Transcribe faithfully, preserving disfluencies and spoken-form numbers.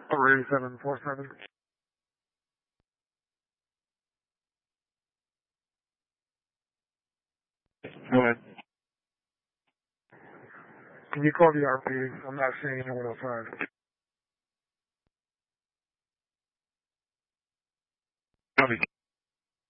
three seven four seven. Go ahead. Can you call the R P? I'm not seeing anyone outside. Copy.